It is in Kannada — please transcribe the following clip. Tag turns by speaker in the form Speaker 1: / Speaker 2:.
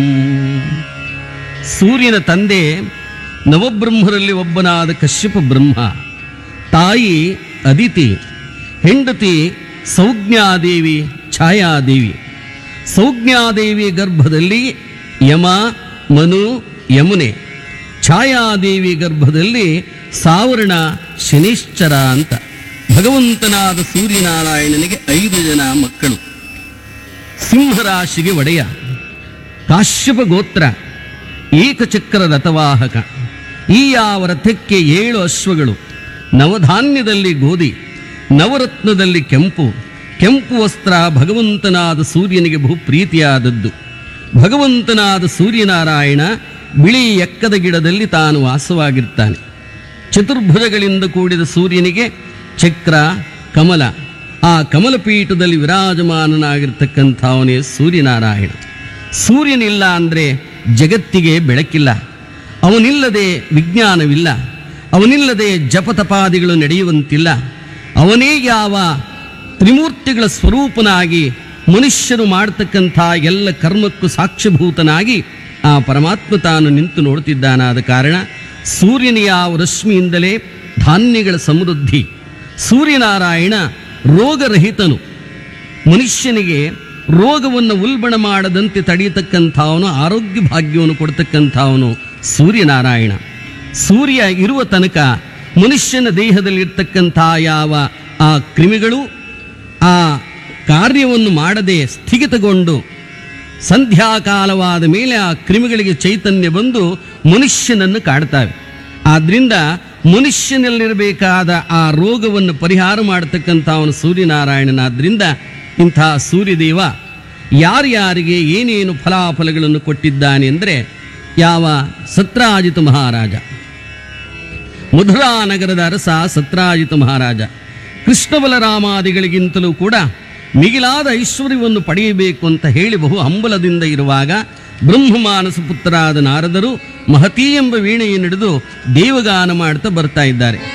Speaker 1: ಸೂರ್ಯನ ತಂದೆ ನವಬ್ರಹ್ಮರಲ್ಲಿ ಒಬ್ಬನಾದ ಕಶ್ಯಪ ಬ್ರಹ್ಮ, ತಾಯಿ ಅದಿತಿ, ಹೆಂಡತಿ ಸೌಜ್ಞಾದೇವಿ ಛಾಯಾದೇವಿ. ಸೌಜ್ಞಾದೇವಿ ಗರ್ಭದಲ್ಲಿ ಯಮ, ಮನು, ಯಮುನೆ. ಛಾಯಾದೇವಿ ಗರ್ಭದಲ್ಲಿ ಸಾವರ್ಣ, ಶನಿಶ್ಚರ ಅಂತ. ಭಗವಂತನಾದ ಸೂರ್ಯನಾರಾಯಣನಿಗೆ 5 ಜನ ಮಕ್ಕಳು. ಸಿಂಹರಾಶಿಗೆ ಒಡೆಯ, ಕಾಶ್ಯಪ ಗೋತ್ರ, ಏಕಚಕ್ರ ರಥವಾಹಕ. ಈ ಯಾವ ರಥಕ್ಕೆ 7 ಅಶ್ವಗಳು. ನವಧಾನ್ಯದಲ್ಲಿ ಗೋಧಿ, ನವರತ್ನದಲ್ಲಿ ಕೆಂಪು. ಕೆಂಪು ವಸ್ತ್ರ ಭಗವಂತನಾದ ಸೂರ್ಯನಿಗೆ ಬಹು ಪ್ರೀತಿಯಾದದ್ದು. ಭಗವಂತನಾದ ಸೂರ್ಯನಾರಾಯಣ ಬಿಳಿ ಎಕ್ಕದ ಗಿಡದಲ್ಲಿ ತಾನು ವಾಸವಾಗಿರ್ತಾನೆ. ಚತುರ್ಭುಜಗಳಿಂದ ಕೂಡಿದ ಸೂರ್ಯನಿಗೆ ಚಕ್ರ, ಕಮಲ. ಆ ಕಮಲಪೀಠದಲ್ಲಿ ವಿರಾಜಮಾನನಾಗಿರ್ತಕ್ಕಂಥವನೇ ಸೂರ್ಯನಾರಾಯಣ. ಸೂರ್ಯನಿಲ್ಲ ಅಂದರೆ ಜಗತ್ತಿಗೆ ಬೆಳಕಿಲ್ಲ. ಅವನಿಲ್ಲದೆ ವಿಜ್ಞಾನವಿಲ್ಲ. ಅವನಿಲ್ಲದೆ ಜಪತಪಾದಿಗಳು ನಡೆಯುವಂತಿಲ್ಲ. ಅವನೇ ಯಾವ ತ್ರಿಮೂರ್ತಿಗಳ ಸ್ವರೂಪನಾಗಿ ಮನುಷ್ಯರು ಮಾಡತಕ್ಕಂಥ ಎಲ್ಲ ಕರ್ಮಕ್ಕೂ ಸಾಕ್ಷ್ಯಭೂತನಾಗಿ ಆ ಪರಮಾತ್ಮ ತಾನು ನಿಂತು ನೋಡ್ತಿದ್ದಾನಾದ ಕಾರಣ ಸೂರ್ಯನ ಯಾವ ರಶ್ಮಿಯಿಂದಲೇ ಧಾನ್ಯಗಳ ಸಮೃದ್ಧಿ. ಸೂರ್ಯನಾರಾಯಣ ರೋಗರಹಿತನು. ಮನುಷ್ಯನಿಗೆ ರೋಗವನ್ನು ಉಲ್ಬಣ ಮಾಡದಂತೆ ತಡೆಯತಕ್ಕಂಥವನು, ಆರೋಗ್ಯ ಭಾಗ್ಯವನ್ನು ಕೊಡ್ತಕ್ಕಂಥವನು ಸೂರ್ಯನಾರಾಯಣ. ಸೂರ್ಯ ಇರುವ ತನಕ ಮನುಷ್ಯನ ದೇಹದಲ್ಲಿರ್ತಕ್ಕಂಥ ಯಾವ ಆ ಕ್ರಿಮಿಗಳು ಆ ಕಾರ್ಯವನ್ನು ಮಾಡದೆ ಸ್ಥಗಿತಗೊಂಡು ಸಂಧ್ಯಾಕಾಲವಾದ ಮೇಲೆ ಆ ಕ್ರಿಮಿಗಳಿಗೆ ಚೈತನ್ಯ ಬಂದು ಮನುಷ್ಯನನ್ನು ಕಾಡ್ತಾವೆ. ಆದ್ದರಿಂದ ಮನುಷ್ಯನಲ್ಲಿರಬೇಕಾದ ಆ ರೋಗವನ್ನು ಪರಿಹಾರ ಮಾಡತಕ್ಕಂಥವನು ಸೂರ್ಯನಾರಾಯಣನಾದ್ದರಿಂದ ಇಂಥ ಸೂರ್ಯದೇವ ಯಾರ್ಯಾರಿಗೆ ಏನೇನು ಫಲಾಫಲಗಳನ್ನು ಕೊಟ್ಟಿದ್ದಾನೆ ಅಂದರೆ, ಯಾವ ಸತ್ರಾಜಿತ ಮಹಾರಾಜ, ಮಧುರಾ ನಗರದ ಅರಸ ಸತ್ರಾಜಿತ ಮಹಾರಾಜ ಕೃಷ್ಣ ಬಲರಾಮಾದಿಗಳಿಗಿಂತಲೂ ಕೂಡ ಮಿಗಿಲಾದ ಐಶ್ವರ್ಯವನ್ನು ಪಡೆಯಬೇಕು ಅಂತ ಹೇಳಿ ಬಹು ಹಂಬಲದಿಂದ ಇರುವಾಗ ಬ್ರಹ್ಮಮಾನಸ ಪುತ್ರರಾದ ನಾರದರು ಮಹತಿ ಎಂಬ ವೀಣೆಯನ್ನು ಹಿಡಿದು ದೇವಗಾನ ಮಾಡ್ತಾ ಬರ್ತಾ ಇದ್ದಾರೆ.